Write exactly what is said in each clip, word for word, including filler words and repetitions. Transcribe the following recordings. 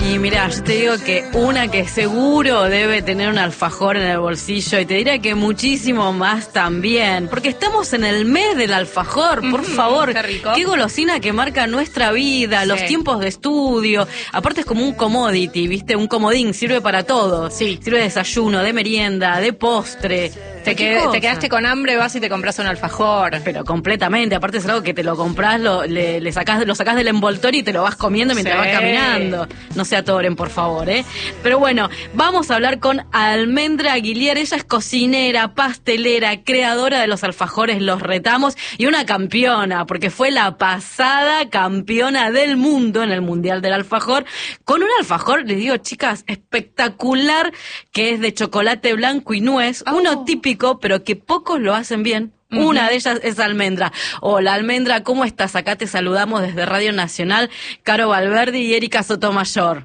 Y mirá, yo te digo que una que seguro debe tener un alfajor en el bolsillo, y te diría que muchísimo más también, porque estamos en el mes del alfajor, por Mm, favor. qué rico. Qué golosina que marca nuestra vida, Sí. los tiempos de estudio. Aparte es como un commodity, ¿viste? Un comodín, sirve para todo. Sí. Sirve de desayuno, de merienda, de postre. Te, ¿Qué qued- cosa? te quedaste con hambre, vas y te compras un alfajor. Pero completamente, aparte es algo que te lo compras, lo, le, le sacás, lo sacás del envoltorio y te lo vas comiendo mientras Sí. vas caminando. No se atoren, por favor, ¿eh? Pero bueno, vamos a hablar con Almendra Aguilier. Ella es cocinera, pastelera, creadora de los alfajores Los Retamos y una campeona, porque fue la pasada campeona del mundo en el Mundial del Alfajor, con un alfajor, les digo, chicas, espectacular, que es de chocolate blanco y nuez, Oh. uno típico, pero que pocos lo hacen bien. Uh-huh. Una de ellas es Almendra. Hola, Almendra, ¿cómo estás? Acá te saludamos desde Radio Nacional, Caro Valverde y Erika Sotomayor.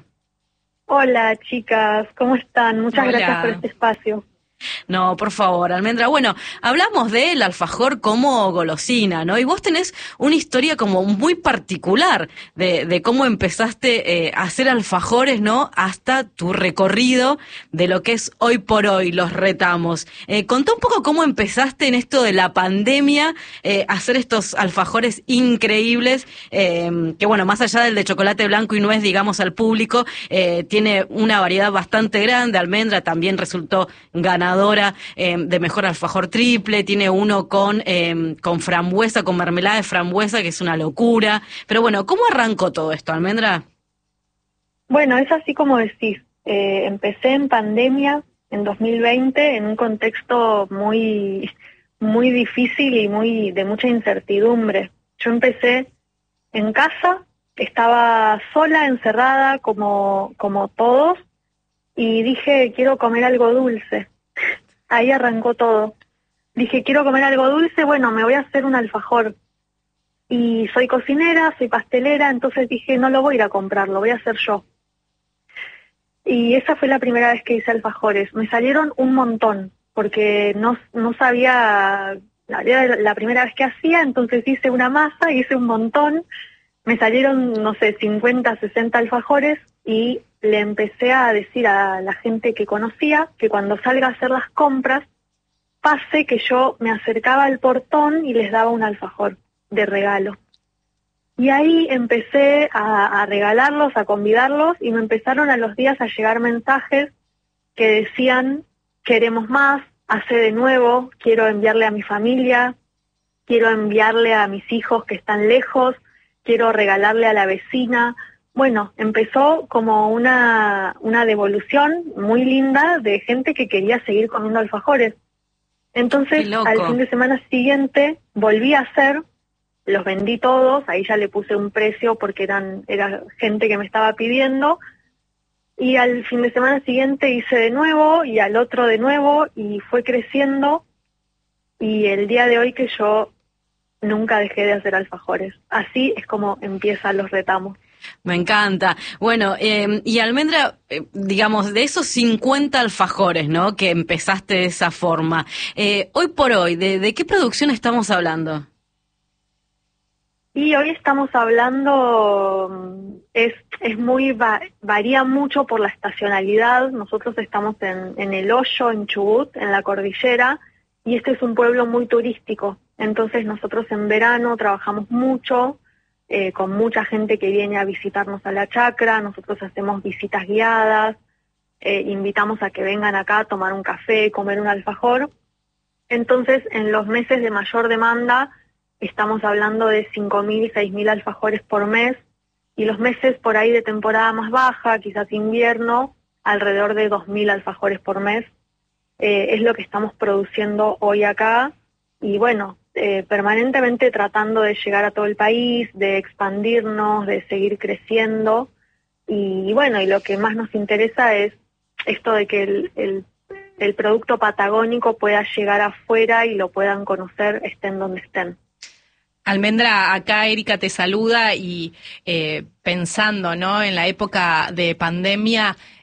Hola, chicas, ¿cómo están? Muchas Hola. gracias por este espacio. No, por favor, Almendra. Bueno, hablamos del alfajor como golosina, ¿no? Y vos tenés una historia como muy particular de, de cómo empezaste eh, a hacer alfajores, ¿no? Hasta tu recorrido de lo que es hoy por hoy, Los Retamos. Eh, contá un poco cómo empezaste en esto de la pandemia eh, a hacer estos alfajores increíbles, eh, que bueno, más allá del de chocolate blanco y nuez, digamos, al público, eh, tiene una variedad bastante grande. Almendra también resultó ganadora Eh, de mejor alfajor triple, tiene uno con, eh, con frambuesa, con mermelada de frambuesa, que es una locura. Pero bueno, ¿cómo arrancó todo esto, Almendra? Bueno, es así como decís. Eh, empecé en pandemia en dos mil veinte en un contexto muy, muy difícil y muy de mucha incertidumbre. Yo empecé en casa, estaba sola, encerrada como, como todos, y dije, quiero comer algo dulce. Ahí arrancó todo. Dije, quiero comer algo dulce, bueno, me voy a hacer un alfajor. Y soy cocinera, soy pastelera, entonces dije, no lo voy a ir a comprar, lo voy a hacer yo. Y esa fue la primera vez que hice alfajores. Me salieron un montón, porque no, no sabía, era la primera vez que hacía, entonces hice una masa, hice un montón. Me salieron, no sé, cincuenta, sesenta alfajores, y le empecé a decir a la gente que conocía que cuando salga a hacer las compras, pase que yo me acercaba al portón y les daba un alfajor de regalo. Y ahí empecé a, a regalarlos, a convidarlos, y me empezaron a los días a llegar mensajes que decían, queremos más, hace de nuevo, quiero enviarle a mi familia, quiero enviarle a mis hijos que están lejos, quiero regalarle a la vecina. Bueno, empezó como una, una devolución muy linda de gente que quería seguir comiendo alfajores. Entonces, al fin de semana siguiente, volví a hacer, los vendí todos, ahí ya le puse un precio porque eran era gente que me estaba pidiendo, y al fin de semana siguiente hice de nuevo, y al otro de nuevo, y fue creciendo, y el día de hoy que yo nunca dejé de hacer alfajores. Así es como empiezan Los Retamos. Me encanta. Bueno, eh, y Almendra, eh, digamos, de esos cincuenta alfajores, ¿no?, que empezaste de esa forma, eh, hoy por hoy, ¿de, de qué producción estamos hablando? Y hoy estamos hablando, es es muy, va, varía mucho por la estacionalidad. Nosotros estamos en, en El Hoyo, en Chubut, en la cordillera, y este es un pueblo muy turístico. Entonces nosotros en verano trabajamos mucho, Eh, con mucha gente que viene a visitarnos a la chacra. Nosotros hacemos visitas guiadas, eh, invitamos a que vengan acá a tomar un café, comer un alfajor. Entonces, en los meses de mayor demanda, estamos hablando de cinco mil, seis mil alfajores por mes, y los meses por ahí de temporada más baja, quizás invierno, alrededor de dos mil alfajores por mes. Eh, es lo que estamos produciendo hoy acá, y bueno, Eh, permanentemente tratando de llegar a todo el país, de expandirnos, de seguir creciendo, y, y bueno, y lo que más nos interesa es esto de que el, el, el producto patagónico pueda llegar afuera y lo puedan conocer, estén donde estén. Almendra, acá Erika te saluda, y eh, pensando, ¿no?, en la época de pandemia,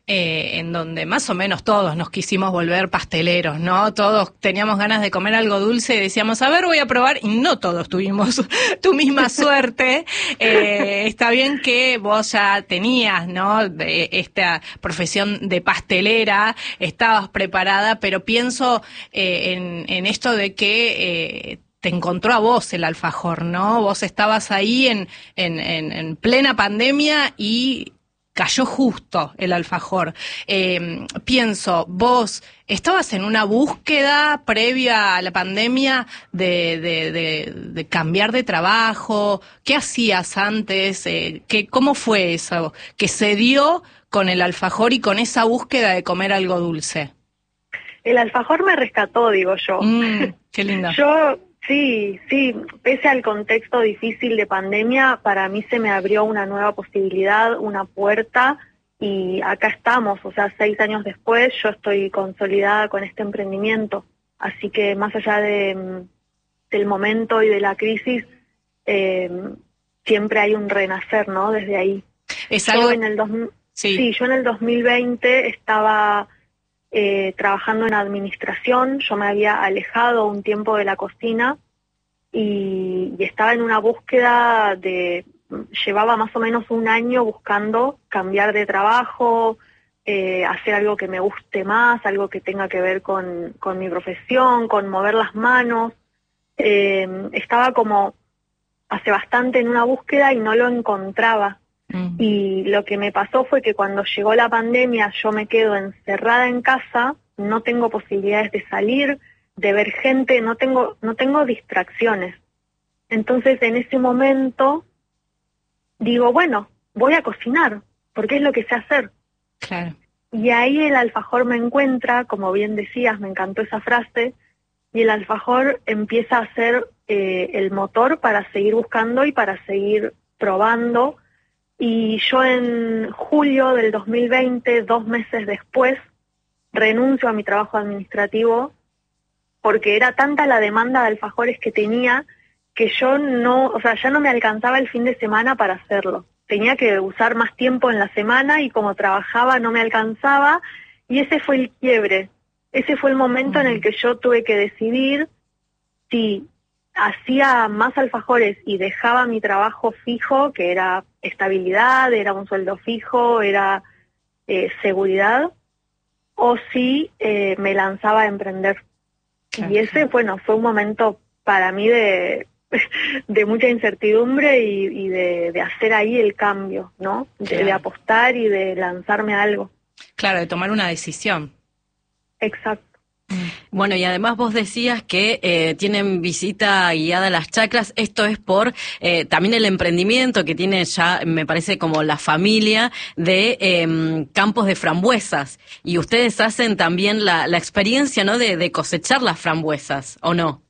eh, en donde más o menos todos nos quisimos volver pasteleros, ¿no? Todos teníamos ganas de comer algo dulce y decíamos, a ver, voy a probar, y no todos tuvimos tu misma suerte. Eh, está bien que vos ya tenías, ¿no?, de esta profesión de pastelera, estabas preparada, pero pienso eh, en, en esto de que... Eh, te encontró a vos el alfajor, ¿no? Vos estabas ahí en, en, en, en plena pandemia y cayó justo el alfajor. Eh, pienso, vos estabas en una búsqueda previa a la pandemia de, de, de, de cambiar de trabajo. ¿Qué hacías antes? Eh, ¿qué, ¿Cómo fue eso que se dio con el alfajor y con esa búsqueda de comer algo dulce? El alfajor me rescató, digo yo. Mm, qué lindo. Yo... Sí, sí, pese al contexto difícil de pandemia, para mí se me abrió una nueva posibilidad, una puerta, y acá estamos, o sea, seis años después yo estoy consolidada con este emprendimiento, así que más allá de, del momento y de la crisis, eh, siempre hay un renacer, ¿no?, desde ahí. Es yo algo... en el dos, sí. sí, yo en el dos mil veinte estaba... Eh, trabajando en administración, yo me había alejado un tiempo de la cocina y, y estaba en una búsqueda de, llevaba más o menos un año buscando cambiar de trabajo, eh, hacer algo que me guste más, algo que tenga que ver con, con mi profesión, con mover las manos. Eh, estaba como hace bastante en una búsqueda y no lo encontraba. Y lo que me pasó fue que cuando llegó la pandemia yo me quedo encerrada en casa, no tengo posibilidades de salir, de ver gente, no tengo, no tengo distracciones. Entonces en ese momento digo, bueno, voy a cocinar, porque es lo que sé hacer. Claro. Y ahí el alfajor me encuentra, como bien decías, me encantó esa frase, y el alfajor empieza a ser eh, el motor para seguir buscando y para seguir probando. Y yo en julio del dos mil veinte, dos meses después, renuncio a mi trabajo administrativo porque era tanta la demanda de alfajores que tenía que yo no, o sea, ya no me alcanzaba el fin de semana para hacerlo. Tenía que usar más tiempo en la semana y como trabajaba no me alcanzaba y ese fue el quiebre. Ese fue el momento en el que yo tuve que decidir si hacía más alfajores y dejaba mi trabajo fijo, que era estabilidad, era un sueldo fijo, era eh, seguridad, o si eh, me lanzaba a emprender. Claro. Y ese, bueno, fue un momento para mí de, de mucha incertidumbre y, y de, de hacer ahí el cambio, ¿no? De, claro. de apostar y de lanzarme a algo. Claro, de tomar una decisión. Exacto. Bueno, y además vos decías que eh, tienen visita guiada a las chacras. Esto es por eh, también el emprendimiento que tiene ya, me parece, como la familia de eh, campos de frambuesas. Y ustedes hacen también la, la experiencia, ¿no?, de, de cosechar las frambuesas, ¿o no?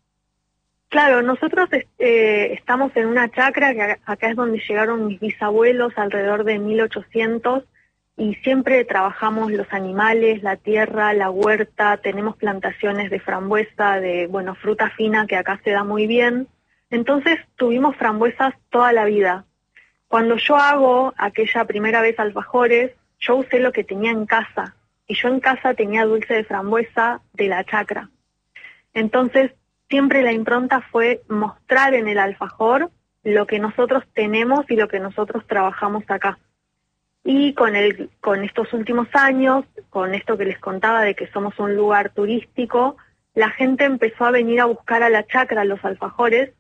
Claro, nosotros eh, estamos en una chacra, que acá es donde llegaron mis bisabuelos, alrededor de mil ochocientos, y siempre trabajamos los animales, la tierra, la huerta, tenemos plantaciones de frambuesa, de, bueno, fruta fina que acá se da muy bien. Entonces tuvimos frambuesas toda la vida. Cuando yo hago aquella primera vez alfajores, yo usé lo que tenía en casa, y yo en casa tenía dulce de frambuesa de la chacra. Entonces siempre la impronta fue mostrar en el alfajor lo que nosotros tenemos y lo que nosotros trabajamos acá. Y con el, con estos últimos años, con esto que les contaba de que somos un lugar turístico, la gente empezó a venir a buscar a la chacra los alfajores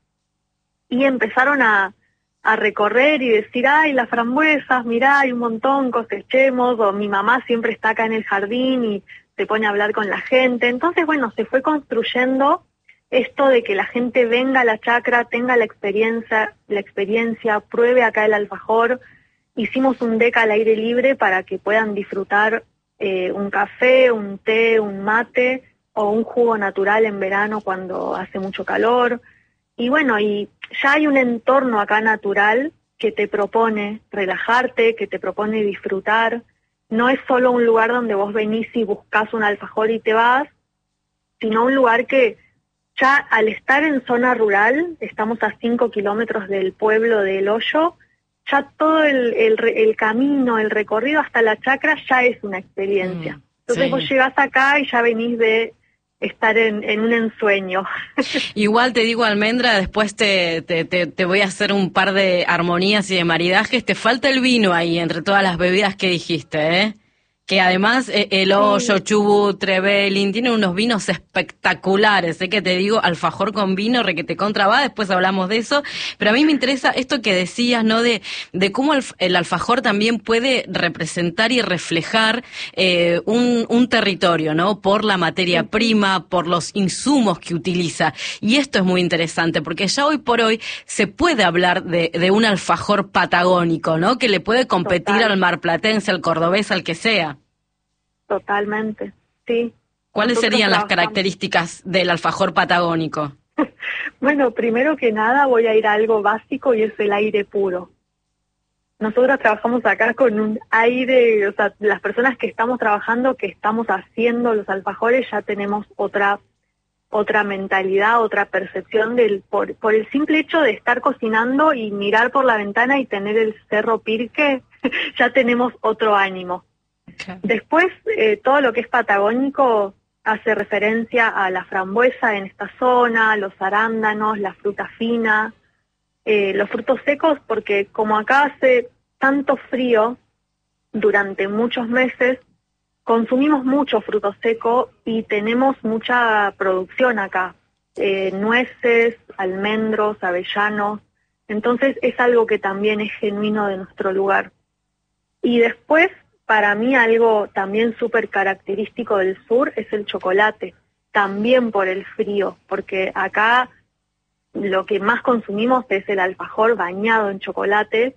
y empezaron a, a recorrer y decir, ay, las frambuesas, mirá, hay un montón, cosechemos, o mi mamá siempre está acá en el jardín y se pone a hablar con la gente. Entonces, bueno, se fue construyendo esto de que la gente venga a la chacra, tenga la experiencia, la experiencia, pruebe acá el alfajor. Hicimos un deca al aire libre para que puedan disfrutar eh, un café, un té, un mate o un jugo natural en verano cuando hace mucho calor. Y bueno, y ya hay un entorno acá natural que te propone relajarte, que te propone disfrutar. No es solo un lugar donde vos venís y buscás un alfajor y te vas, sino un lugar que ya al estar en zona rural, estamos a cinco kilómetros del pueblo de El Hoyo, ya todo el, el, el camino, el recorrido hasta la chacra ya es una experiencia. Mm, Entonces sí. vos llegás acá y ya venís de estar en, en un ensueño. Igual te digo, Almendra, después te, te, te, te voy a hacer un par de armonías y de maridajes. Te falta el vino ahí entre todas las bebidas que dijiste, ¿eh? Que además eh, el Hoyo, Sí. Chubut, Trevelin, tienen unos vinos espectaculares. Sé que te digo, alfajor con vino, requete contra va, después hablamos de eso. Pero a mí me interesa esto que decías, ¿no? De, de cómo el, el alfajor también puede representar y reflejar eh, un, un territorio, ¿no? Por la materia prima, por los insumos que utiliza. Y esto es muy interesante, porque ya hoy por hoy se puede hablar de, de un alfajor patagónico, ¿no? Que le puede competir Total. al marplatense, al cordobés, al que sea. Totalmente, sí. ¿Cuáles Nosotros serían las trabajamos- características del alfajor patagónico? Bueno, primero que nada voy a ir a algo básico y es el aire puro. Nosotros trabajamos acá con un aire, o sea, las personas que estamos trabajando, que estamos haciendo los alfajores, ya tenemos otra otra mentalidad, otra percepción del por, por el simple hecho de estar cocinando y mirar por la ventana y tener el Cerro Pirque, ya tenemos otro ánimo. Claro. Después, eh, todo lo que es patagónico hace referencia a la frambuesa en esta zona, los arándanos, la fruta fina, eh, los frutos secos, porque como acá hace tanto frío durante muchos meses, consumimos mucho fruto seco y tenemos mucha producción acá, eh, nueces, almendros, avellanos, entonces es algo que también es genuino de nuestro lugar. Y después, para mí algo también súper característico del sur es el chocolate, también por el frío, porque acá lo que más consumimos es el alfajor bañado en chocolate,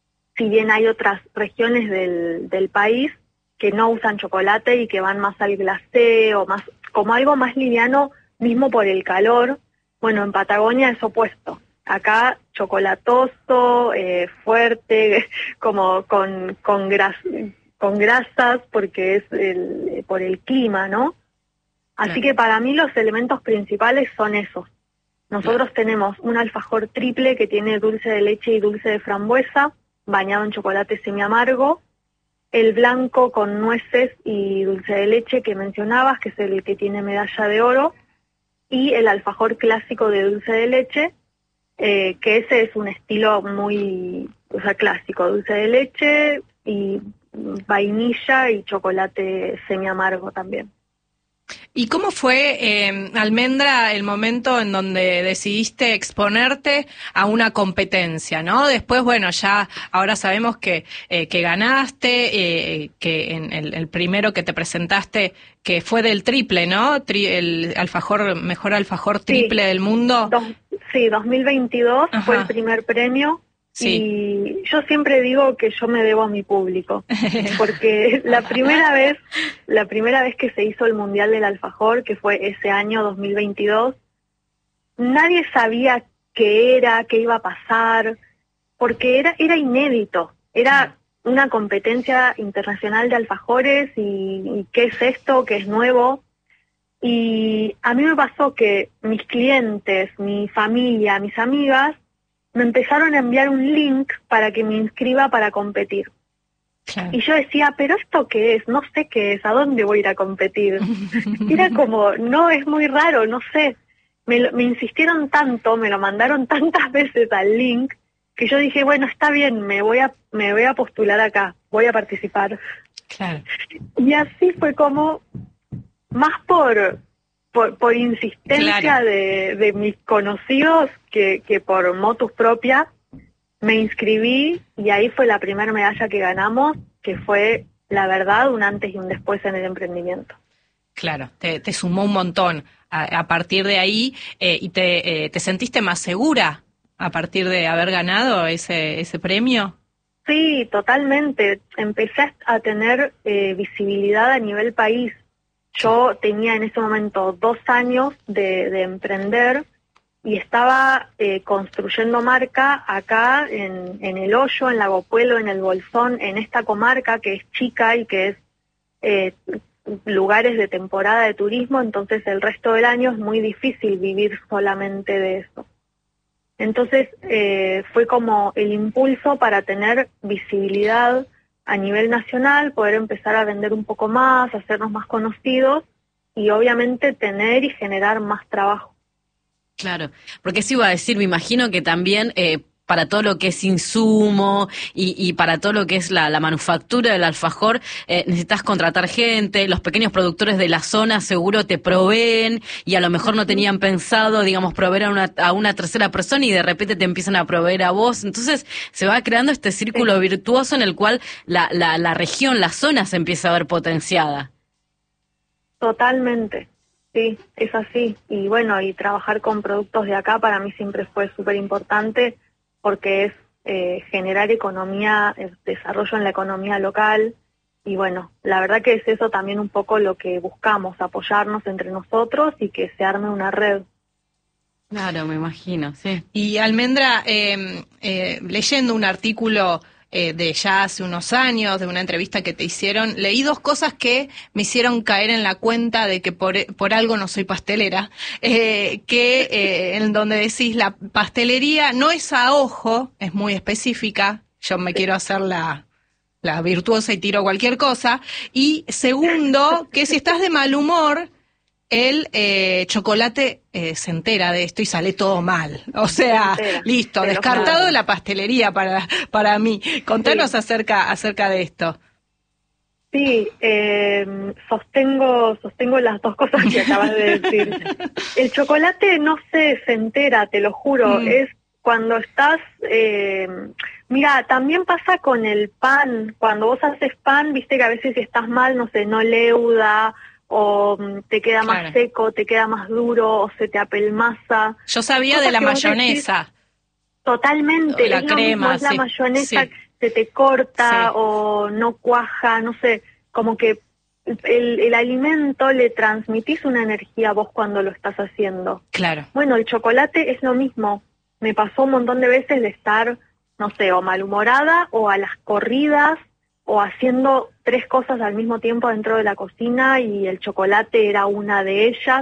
si bien hay otras regiones del, del país que no usan chocolate y que van más al glacé o más como algo más liviano, mismo por el calor. Bueno, en Patagonia es opuesto. Acá chocolatoso, eh, fuerte, como con con, gras, con grasas, porque es el, por el clima, ¿no? Así Claro. que para mí los elementos principales son esos. Nosotros tenemos un alfajor triple que tiene dulce de leche y dulce de frambuesa, bañado en chocolate semiamargo, el blanco con nueces y dulce de leche que mencionabas, que es el que tiene medalla de oro, y el alfajor clásico de dulce de leche, eh, que ese es un estilo muy, o sea, clásico, dulce de leche y vainilla y chocolate semiamargo también. ¿Y cómo fue, eh, Almendra, el momento en donde decidiste exponerte a una competencia, ¿no? Después, bueno, ya ahora sabemos que, eh, que ganaste, eh, que en el, el primero que te presentaste, que fue del triple, ¿no? Tri, el alfajor, mejor alfajor triple Sí. del mundo. Dos, sí, dos mil veintidós Ajá. fue el primer premio. Sí. Y yo siempre digo que yo me debo a mi público, porque la primera vez, la primera vez que se hizo el Mundial del Alfajor, que fue ese año dos mil veintidós, nadie sabía qué era, qué iba a pasar, porque era, era inédito, era una competencia internacional de alfajores y, y qué es esto, qué es nuevo. Y a mí me pasó que mis clientes, mi familia, mis amigas, me empezaron a enviar un link para que me inscriba para competir. Claro. Y yo decía, ¿pero esto qué es? No sé qué es, ¿a dónde voy a ir a competir? Era como, no, es muy raro, no sé. Me, lo, me insistieron tanto, me lo mandaron tantas veces al link, que yo dije, bueno, está bien, me voy a, me voy a postular acá, voy a participar. Claro. Y así fue como, más por... Por, por insistencia Claro. de, de mis conocidos que, que por motus propia, me inscribí y ahí fue la primera medalla que ganamos, que fue, la verdad, un antes y un después en el emprendimiento. Claro, te, te sumó un montón a, a partir de ahí eh, y te, eh, te sentiste más segura a partir de haber ganado ese, ese premio. Sí, totalmente. Empecé a tener eh, visibilidad a nivel país. Yo tenía en ese momento dos años de, de emprender y estaba eh, construyendo marca acá en, en El Hoyo, en Lago Puelo, en El Bolsón, en esta comarca que es chica y que es eh, lugares de temporada de turismo, entonces el resto del año es muy difícil vivir solamente de eso. Entonces eh, fue como el impulso para tener visibilidad a nivel nacional, poder empezar a vender un poco más, hacernos más conocidos y obviamente tener y generar más trabajo. Claro, porque eso iba a decir, me imagino que también eh, para todo lo que es insumo y, y para todo lo que es la, la manufactura del alfajor, eh, necesitas contratar gente, los pequeños productores de la zona seguro te proveen y a lo mejor no tenían pensado, digamos, proveer a una, a una tercera persona y de repente te empiezan a proveer a vos. Entonces se va creando este círculo sí. virtuoso en el cual la, la, la región, la zona se empieza a ver potenciada. Totalmente. Sí, es así. Y bueno, y trabajar con productos de acá para mí siempre fue súper importante porque es eh, generar economía, es desarrollo en la economía local. Y bueno, la verdad que es eso también un poco lo que buscamos, apoyarnos entre nosotros y que se arme una red. Claro, me imagino, sí. Y Almendra, eh, eh, leyendo un artículo Eh, de ya hace unos años, de una entrevista que te hicieron, leí dos cosas que me hicieron caer en la cuenta de que por, por algo no soy pastelera, eh, que eh, en donde decís la pastelería no es a ojo, es muy específica, yo me quiero hacer la, la virtuosa y tiro cualquier cosa, y segundo, que si estás de mal humor, el eh, chocolate eh, se entera de esto y sale todo mal. O sea, listo, descartado de la pastelería para para mí. Contanos sí. acerca acerca de esto. Sí, eh, sostengo sostengo las dos cosas que acabas de decir. El chocolate no se, se entera, te lo juro. Mm. Es cuando estás... Eh, mira, también pasa con el pan. Cuando vos haces pan, viste que a veces si estás mal, no sé, no leuda... o te queda claro. más seco, te queda más duro, o se te apelmaza. Yo sabía Cosas de la mayonesa. Decís, totalmente, o la es crema, lo mismo, es sí. la mayonesa sí. se te corta sí. o no cuaja, no sé, como que el, el alimento le transmitís una energía a vos cuando lo estás haciendo. Claro. Bueno, el chocolate es lo mismo. Me pasó un montón de veces de estar, no sé, o malhumorada o a las corridas, o haciendo tres cosas al mismo tiempo dentro de la cocina y el chocolate era una de ellas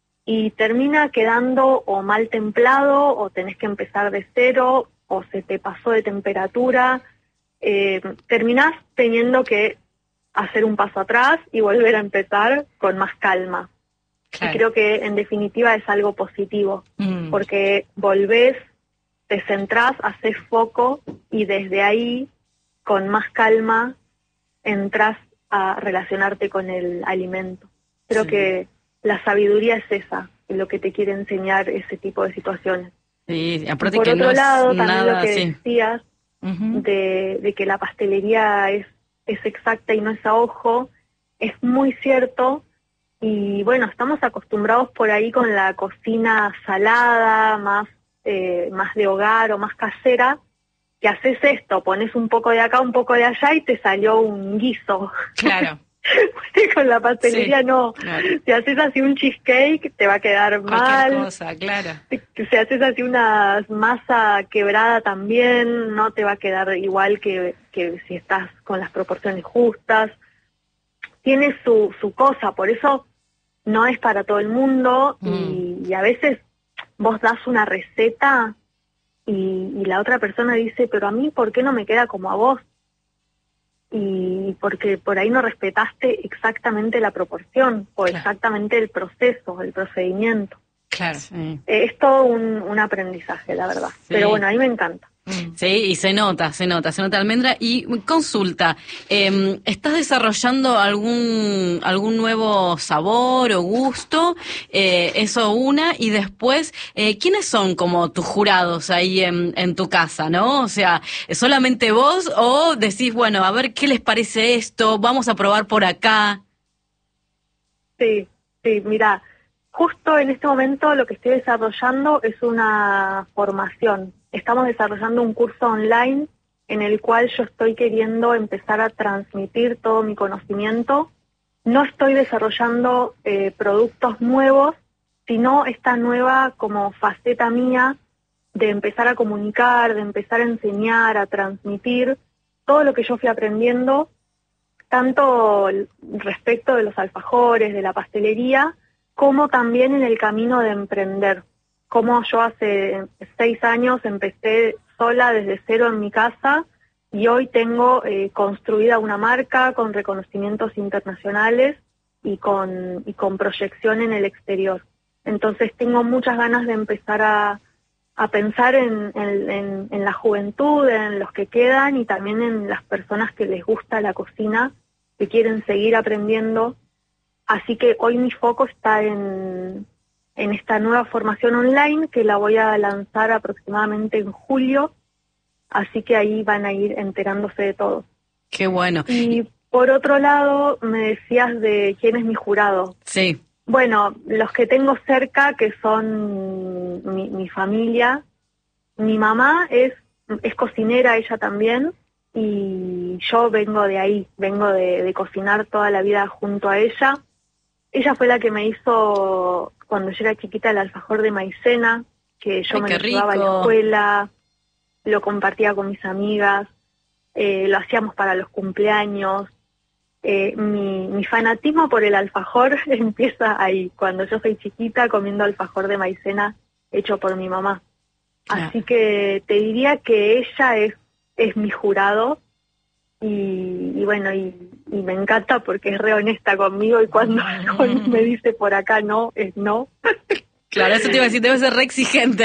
y termina quedando o mal templado o tenés que empezar de cero o se te pasó de temperatura, eh, terminás teniendo que hacer un paso atrás y volver a empezar con más calma. Claro. Y creo que en definitiva es algo positivo, mm. porque volvés, te centrás, haces foco y desde ahí con más calma entras a relacionarte con el alimento. Creo sí. que la sabiduría es esa, lo que te quiere enseñar ese tipo de situaciones. Sí, aparte por que otro no lado, es también nada, lo que sí. decías uh-huh. de, de que la pastelería es, es exacta y no es a ojo, es muy cierto. Y bueno, estamos acostumbrados por ahí con la cocina salada, más, eh, más de hogar o más casera, que haces esto, pones un poco de acá, un poco de allá y te salió un guiso. Claro. Con la pastelería sí, no. Claro. Si haces así un cheesecake, te va a quedar Cualquier mal. cosa, claro. Si haces así una masa quebrada también, no te va a quedar igual que, que si estás con las proporciones justas. Tiene su, su cosa, por eso no es para todo el mundo mm. y, y a veces vos das una receta y, y la otra persona dice, pero a mí, ¿por qué no me queda como a vos? Y porque por ahí no respetaste exactamente la proporción o claro. exactamente el proceso, el procedimiento. Claro. Sí. Es todo un, un aprendizaje, la verdad. Sí. Pero bueno, a mí me encanta. Sí, y se nota, se nota, se nota, Almendra. Y consulta, eh, ¿estás desarrollando algún algún nuevo sabor o gusto? Eh, eso una, y después, eh, ¿quiénes son como tus jurados ahí en, en tu casa, no? O sea, ¿solamente vos o decís, bueno, a ver qué les parece esto, vamos a probar por acá? Sí, sí, mira, justo en este momento lo que estoy desarrollando es una formación. Estamos desarrollando un curso online en el cual yo estoy queriendo empezar a transmitir todo mi conocimiento. No estoy desarrollando eh, productos nuevos, sino esta nueva como faceta mía de empezar a comunicar, de empezar a enseñar, a transmitir todo lo que yo fui aprendiendo, tanto respecto de los alfajores, de la pastelería, como también en el camino de emprender. cómo yo hace seis años empecé sola desde cero en mi casa y hoy tengo eh, construida una marca con reconocimientos internacionales y con, y con proyección en el exterior. Entonces tengo muchas ganas de empezar a, a pensar en, en, en, en la juventud, en los que quedan y también en las personas que les gusta la cocina, que quieren seguir aprendiendo. Así que hoy mi foco está en, en esta nueva formación online que la voy a lanzar aproximadamente en julio. Así que ahí van a ir enterándose de todo. Qué bueno. Y por otro lado, me decías de quién es mi jurado. Sí. Bueno, los que tengo cerca, que son mi, mi familia. Mi mamá es, es cocinera, ella también, y yo vengo de ahí, vengo de, de cocinar toda la vida junto a ella. Ella fue la que me hizo, cuando yo era chiquita, el alfajor de maicena, que yo Ay, me qué lo llevaba a la rico. escuela, lo compartía con mis amigas, eh, lo hacíamos para los cumpleaños. Eh, mi, mi fanatismo por el alfajor empieza ahí, cuando yo soy chiquita comiendo alfajor de maicena hecho por mi mamá. Claro. Así que te diría que ella es, es mi jurado y, y bueno, y, y me encanta porque es re honesta conmigo y cuando, cuando me dice por acá no, es no. Claro, eso te iba a decir, debe ser re exigente.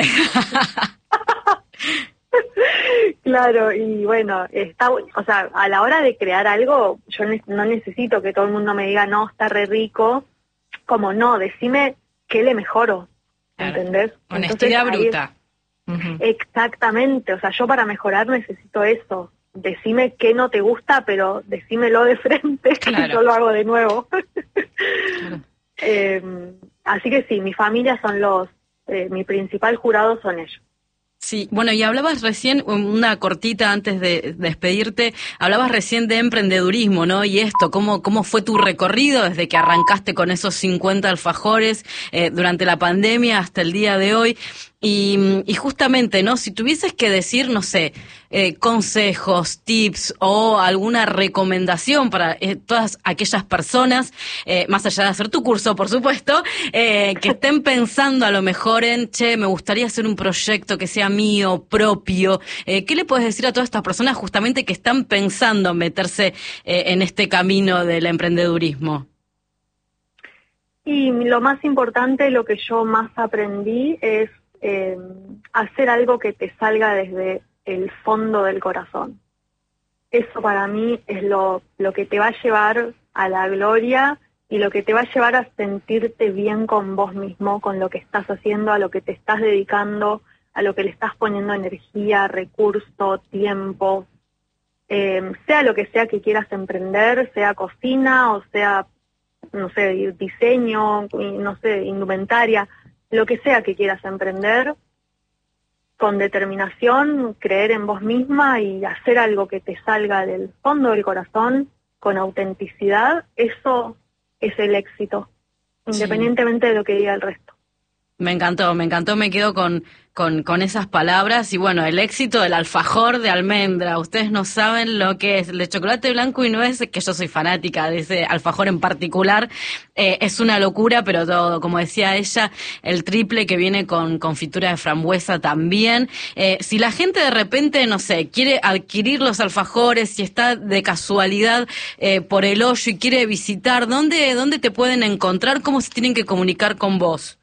Claro, y bueno, está, o sea, a la hora de crear algo, yo ne- no necesito que todo el mundo me diga, no, está re rico, como no, decime qué le mejoro, Claro. ¿entendés? Honestidad Entonces, ahí bruta. Ujú. es- exactamente, o sea, yo para mejorar necesito eso, decime qué no te gusta, pero decímelo de frente, Claro. que yo lo hago de nuevo. Claro. Eh, así que sí, mi familia son los, eh, mi principal jurado son ellos. Sí, bueno, y hablabas recién, una cortita antes de despedirte, hablabas recién de emprendedurismo, ¿no? Y esto, ¿cómo, cómo fue tu recorrido desde que arrancaste con esos cincuenta alfajores eh, durante la pandemia hasta el día de hoy? Y, y justamente, ¿no? Si tuvieses que decir, no sé, eh, consejos, tips o alguna recomendación para eh, todas aquellas personas, eh, más allá de hacer tu curso, por supuesto, eh, que estén pensando a lo mejor en, che, me gustaría hacer un proyecto que sea mío, propio, eh, ¿qué le puedes decir a todas estas personas justamente que están pensando en meterse eh, en este camino del emprendedurismo? Y lo más importante, lo que yo más aprendí es eh, hacer algo que te salga desde el fondo del corazón. Eso para mí es lo, lo que te va a llevar a la gloria y lo que te va a llevar a sentirte bien con vos mismo, con lo que estás haciendo, a lo que te estás dedicando, a lo que le estás poniendo energía, recurso, tiempo, eh, sea lo que sea que quieras emprender, sea cocina o sea, no sé, diseño, no sé, indumentaria, lo que sea que quieras emprender, con determinación, creer en vos misma y hacer algo que te salga del fondo del corazón, con autenticidad, eso es el éxito, independientemente de lo que diga el resto. Me encantó, me encantó, me quedo con, con, con esas palabras y bueno, el éxito del alfajor de almendra. Ustedes no saben lo que es el de chocolate blanco y nuez, que yo soy fanática de ese alfajor en particular. Eh, es una locura, pero todo, como decía ella, el triple que viene con confitura de frambuesa también. Eh, si la gente de repente, no sé, quiere adquirir los alfajores, si está de casualidad eh, por el hoyo y quiere visitar, ¿dónde, dónde te pueden encontrar? ¿Cómo se tienen que comunicar con vos?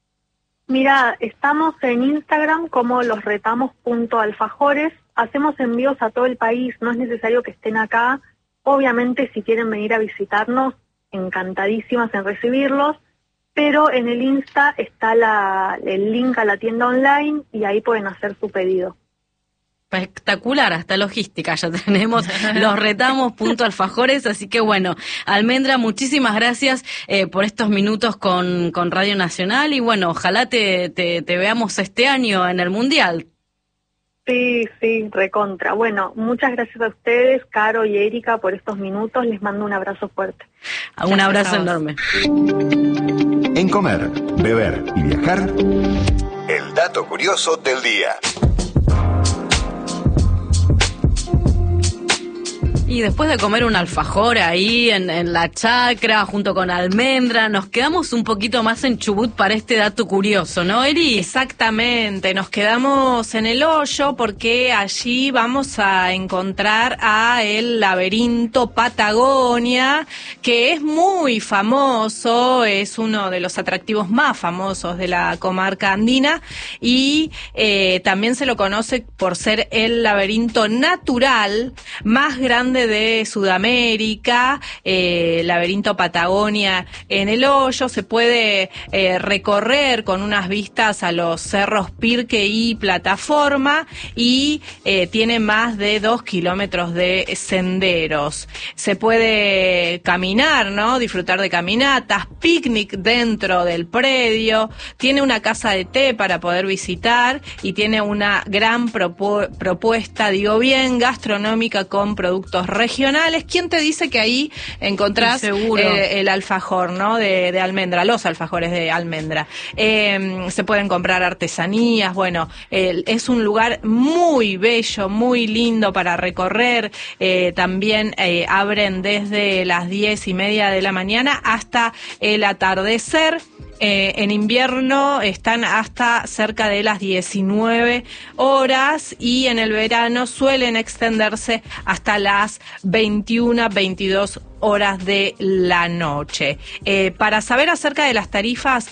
Mira, estamos en Instagram como losretamos.alfajores, hacemos envíos a todo el país, no es necesario que estén acá, obviamente si quieren venir a visitarnos, encantadísimas en recibirlos, pero en el Insta está la, el link a la tienda online y ahí pueden hacer su pedido. Espectacular, hasta logística ya tenemos, los retamos punto alfajores, así que bueno, Almendra, muchísimas gracias eh, por estos minutos con, con Radio Nacional y bueno, ojalá te, te, te veamos este año en el Mundial. Sí, sí, recontra. Bueno, muchas gracias a ustedes, Caro y Erika, por estos minutos, les mando un abrazo fuerte. Un Gracias abrazo a vos. enorme. En comer, beber y viajar, el dato curioso del día. Y después de comer un alfajor ahí en, en la chacra, junto con almendra, nos quedamos un poquito más en Chubut para este dato curioso, ¿no, Eri? Exactamente, nos quedamos en el hoyo porque allí vamos a encontrar a el laberinto Patagonia, que es muy famoso, es uno de los atractivos más famosos de la comarca andina y eh, también se lo conoce por ser el laberinto natural más grande de Sudamérica, eh, laberinto Patagonia en el hoyo. Se puede eh, recorrer con unas vistas a los cerros Pirque y Plataforma y eh, tiene más de dos kilómetros de senderos. Se puede caminar, ¿no? Disfrutar de caminatas, picnic dentro del predio, tiene una casa de té para poder visitar y tiene una gran propu- propuesta, digo bien, gastronómica con productos regionales. ¿Quién te dice que ahí encontrás eh, el alfajor, ¿no? De, de almendra, los alfajores de almendra? Eh, se pueden comprar artesanías, bueno, eh, es un lugar muy bello, muy lindo para recorrer. Eh, también eh, abren desde las diez y media de la mañana hasta el atardecer. Eh, en invierno están hasta cerca de las diecinueve horas y en el verano suelen extenderse hasta las veintiuna, veintidós horas de la noche. Eh, para saber acerca de las tarifas